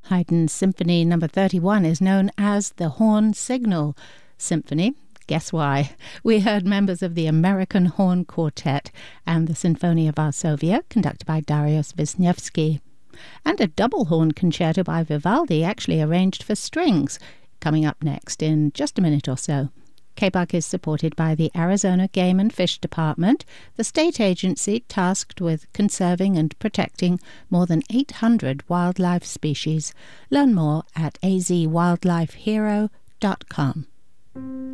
Haydn's Symphony No. 31 is known as the Horn Signal Symphony. Guess why? We heard members of the American Horn Quartet and the Sinfonia Varsovia, conducted by Darius Wisniewski. And a double horn concerto by Vivaldi, actually arranged for strings, coming up next in just a minute or so. KBUK is supported by the Arizona Game and Fish Department, the state agency tasked with conserving and protecting more than 800 wildlife species. Learn more at azwildlifehero.com.